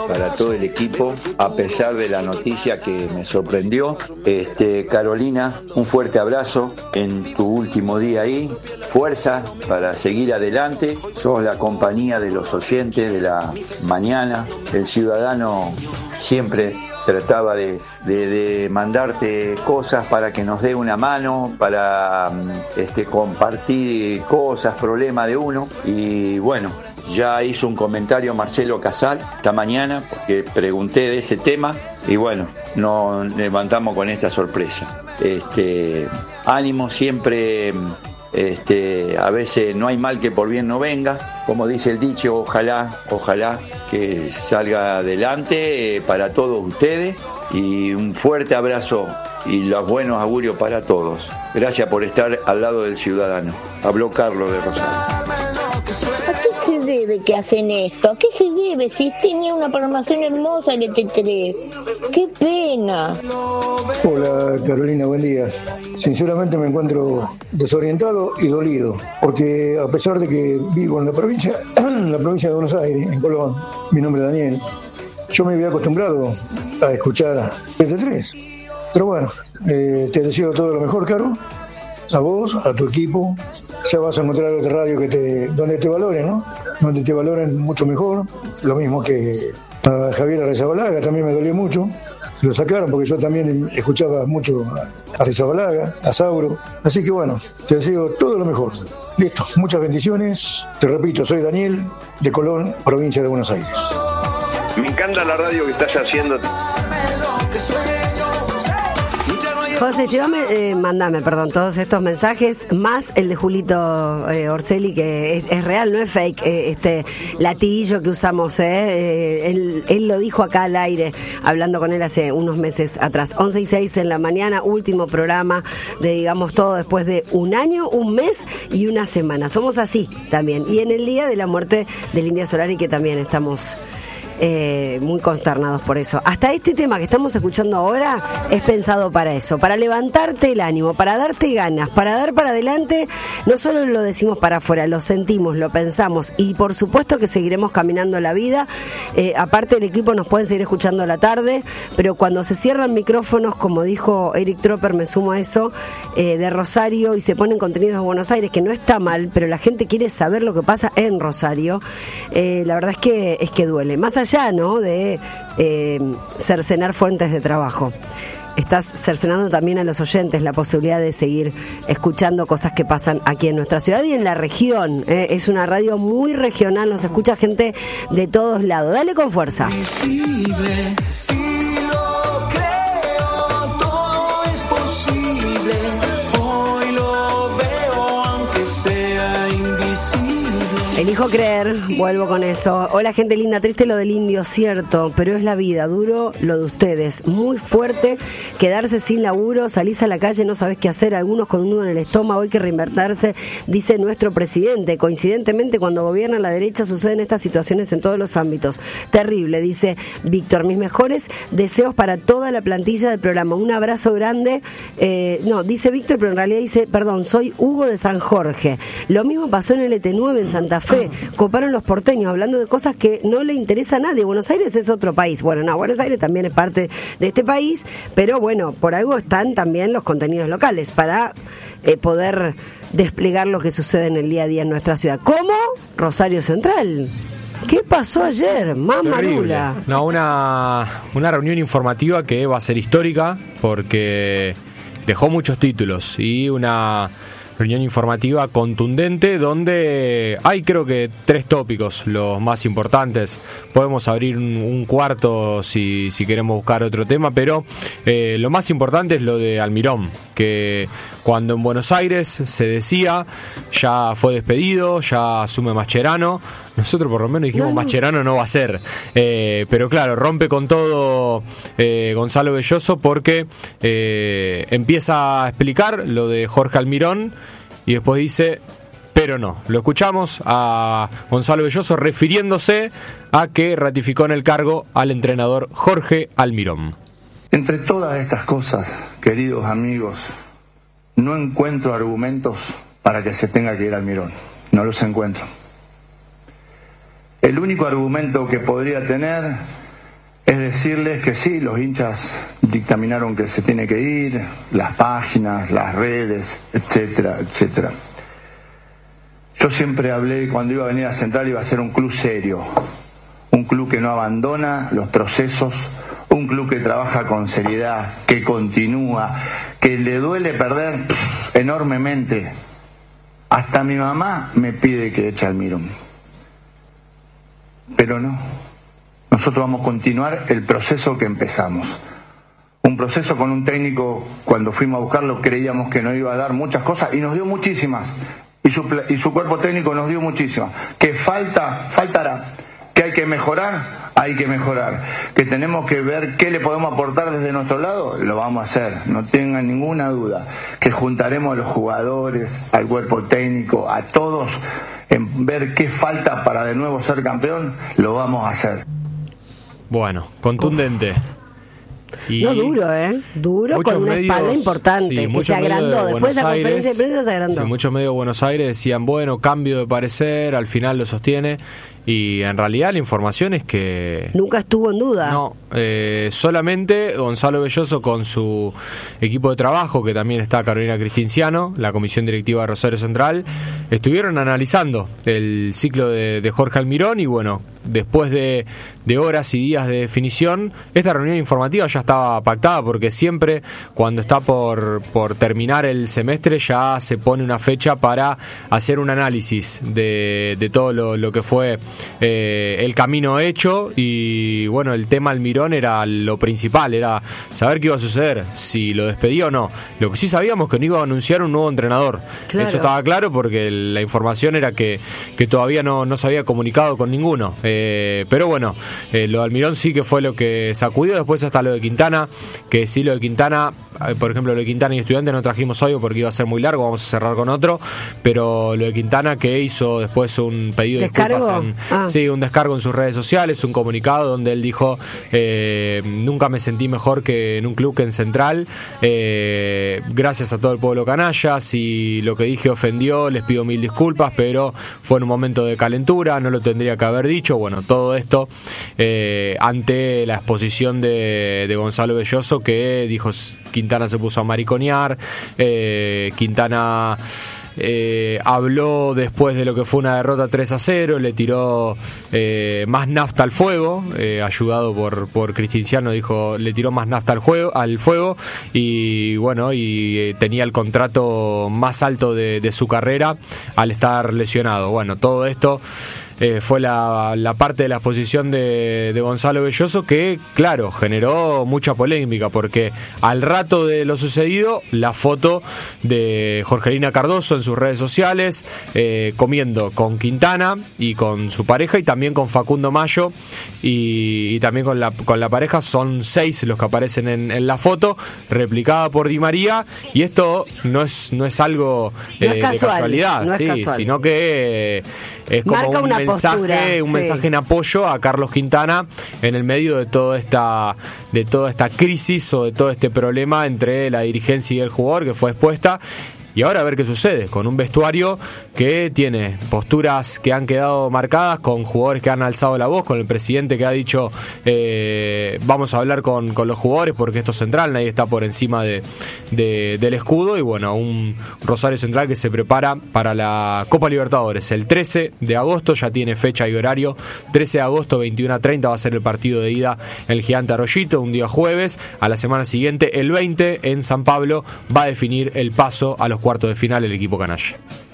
para todo el equipo, a pesar de la noticia que me sorprendió. Carolina, un fuerte abrazo en tu último día ahí, fuerza para seguir adelante, sos la compañía de los oyentes de la mañana, el ciudadano siempre trataba de mandarte cosas para que nos dé una mano, para compartir cosas, problemas de uno. Y bueno, ya hizo un comentario Marcelo Casal esta mañana, porque pregunté de ese tema, y bueno, nos levantamos con esta sorpresa. Ánimo siempre. A veces no hay mal que por bien no venga, como dice el dicho, ojalá que salga adelante para todos ustedes, y un fuerte abrazo y los buenos augurios para todos. Gracias por estar al lado del ciudadano. Habló Carlos de Rosario. ¿A qué se debe que hacen esto? ¿A qué se debe si tenía una programación hermosa el ET3? ¡Qué pena! Hola Carolina, buen día. Sinceramente me encuentro desorientado y dolido, porque a pesar de que vivo en la provincia de Buenos Aires, en Colón, mi nombre es Daniel, yo me había acostumbrado a escuchar ET3. Pero bueno, te deseo todo lo mejor, Caro, a vos, a tu equipo. Ya vas a encontrar otra radio donde te valoren, ¿no? Donde te valoren mucho mejor. Lo mismo que a Javier Arrizabalaga, también me dolió mucho. Lo sacaron porque yo también escuchaba mucho a Arrizabalaga, a Sauro. Así que bueno, te deseo todo lo mejor. Listo, muchas bendiciones. Te repito, soy Daniel, de Colón, provincia de Buenos Aires. Me encanta la radio que estás haciendo. José, mándame todos estos mensajes, más el de Julito Orselli, que es real, no es fake, este latiguillo que usamos, él lo dijo acá al aire, hablando con él hace unos meses atrás. 11:06 en la mañana, último programa de Digamos Todo después de un año, un mes y una semana. Somos así también. Y en el día de la muerte del Indio Solari, que también estamos muy consternados por eso. Hasta este tema que estamos escuchando ahora es pensado para eso, para levantarte el ánimo, para darte ganas, para dar para adelante. No solo lo decimos para afuera, lo sentimos, lo pensamos, y por supuesto que seguiremos caminando la vida. Aparte del equipo nos pueden seguir escuchando a la tarde, pero cuando se cierran micrófonos, como dijo Eric Tropper, me sumo a eso, de Rosario, y se ponen contenidos de Buenos Aires, que no está mal, pero la gente quiere saber lo que pasa en Rosario. La verdad es que duele. Más allá, ¿no?, de cercenar fuentes de trabajo, estás cercenando también a los oyentes la posibilidad de seguir escuchando cosas que pasan aquí en nuestra ciudad y en la región. Es una radio muy regional, nos escucha gente de todos lados. Dale con fuerza. Elijo creer, vuelvo con eso. Hola gente linda, triste lo del indio, cierto, pero es la vida, duro lo de ustedes, muy fuerte quedarse sin laburo, salís a la calle, no sabés qué hacer, algunos con un nudo en el estómago, hay que reinvertirse, dice nuestro presidente. Coincidentemente, cuando gobierna la derecha suceden estas situaciones en todos los ámbitos. Terrible, dice Víctor. Mis mejores deseos para toda la plantilla del programa. Un abrazo grande. No, dice Víctor, pero en realidad dice, perdón, soy Hugo de San Jorge. Lo mismo pasó en el ET9 en Santa Fe. Coparon los porteños hablando de cosas que no le interesa a nadie. Buenos Aires es otro país. Bueno, no, Buenos Aires también es parte de este país, pero bueno, por algo están también los contenidos locales para poder desplegar lo que sucede en el día a día en nuestra ciudad. ¿Cómo? Rosario Central. ¿Qué pasó ayer? Mamá Lula. No, una reunión informativa que va a ser histórica porque dejó muchos títulos y una reunión informativa contundente donde hay creo que 3 tópicos los más importantes. Podemos abrir un cuarto si queremos buscar otro tema, pero lo más importante es lo de Almirón, que cuando en Buenos Aires se decía ya fue despedido, ya asume Mascherano. Nosotros por lo menos dijimos Mascherano no va a ser, pero claro, rompe con todo Gonzalo Belloso porque empieza a explicar lo de Jorge Almirón y después dice, pero no. Lo escuchamos a Gonzalo Belloso refiriéndose a que ratificó en el cargo al entrenador Jorge Almirón. Entre todas estas cosas, queridos amigos, no encuentro argumentos para que se tenga que ir Almirón. No los encuentro. El único argumento que podría tener es decirles que sí, los hinchas dictaminaron que se tiene que ir, las páginas, las redes, etcétera, etcétera. Yo siempre hablé, cuando iba a venir a Central, iba a ser un club serio, un club que no abandona los procesos, un club que trabaja con seriedad, que continúa, que le duele perder enormemente. Hasta mi mamá me pide que eche al Almirón. Pero no. Nosotros vamos a continuar el proceso que empezamos. Un proceso con un técnico, cuando fuimos a buscarlo, creíamos que nos iba a dar muchas cosas y nos dio muchísimas. Y su cuerpo técnico nos dio muchísimas. Que faltará. Que hay que mejorar, que tenemos que ver qué le podemos aportar desde nuestro lado, lo vamos a hacer, no tengan ninguna duda, que juntaremos a los jugadores, al cuerpo técnico, a todos, en ver qué falta para de nuevo ser campeón, lo vamos a hacer. Bueno, contundente. Y no duro, duro, con una espalda importante, sí, que se agrandó. Después de esa conferencia de prensa se agrandó. Sí, muchos medios de Buenos Aires decían, bueno, cambio de parecer, al final lo sostiene. Y en realidad la información es que... nunca estuvo en duda. No, solamente Gonzalo Belloso con su equipo de trabajo, que también está Carolina Cristinciano, la comisión directiva de Rosario Central, estuvieron analizando el ciclo de Jorge Almirón y bueno, después de horas y días de definición, esta reunión informativa ya estaba pactada porque siempre cuando está por terminar el semestre ya se pone una fecha para hacer un análisis de todo lo que fue el camino hecho y bueno, el tema Almirón era lo principal, era saber qué iba a suceder, si lo despedía o no. Lo que sí sabíamos que no iba a anunciar un nuevo entrenador. Claro. Eso estaba claro porque la información era que todavía no se había comunicado con ninguno. Pero bueno, lo de Almirón sí que fue lo que sacudió. Después hasta lo de Quintana, que sí, lo de Quintana, por ejemplo, lo de Quintana y Estudiantes no trajimos hoy porque iba a ser muy largo, vamos a cerrar con otro, pero lo de Quintana, que hizo después un pedido de disculpas sí, un descargo en sus redes sociales, un comunicado donde él dijo nunca me sentí mejor que en un club que en Central, gracias a todo el pueblo canalla, si lo que dije ofendió, les pido 1000 disculpas, pero fue en un momento de calentura, no lo tendría que haber dicho. Bueno, todo esto ante la exposición de Gonzalo Belloso, que dijo Quintana se puso a mariconear, Quintana habló después de lo que fue una derrota 3-0, le tiró más nafta al fuego, ayudado por Cristinciano, dijo, le tiró más nafta al fuego y bueno, y tenía el contrato más alto de su carrera al estar lesionado. Bueno, todo esto fue la parte de la exposición de Gonzalo Belloso que, claro, generó mucha polémica porque al rato de lo sucedido, la foto de Jorgelina Cardoso en sus redes sociales comiendo con Quintana y con su pareja y también con Facundo Mayo y también con la pareja, son 6 los que aparecen en la foto, replicada por Di María, y esto no es algo de casualidad, no es casual, sino que es como marca un mensaje en apoyo a Carlos Quintana en el medio de toda esta crisis o de todo este problema entre la dirigencia y el jugador que fue expuesta. Y ahora a ver qué sucede con un vestuario que tiene posturas que han quedado marcadas, con jugadores que han alzado la voz, con el presidente que ha dicho vamos a hablar con los jugadores porque esto es Central, nadie está por encima del escudo. Y bueno, un Rosario Central que se prepara para la Copa Libertadores. El 13 de agosto ya tiene fecha y horario, 13 de agosto 21:30 va a ser el partido de ida en el Gigante Arroyito, un día jueves. A la semana siguiente, el 20, en San Pablo, va a definir el paso a los cuartos de final el equipo canalla.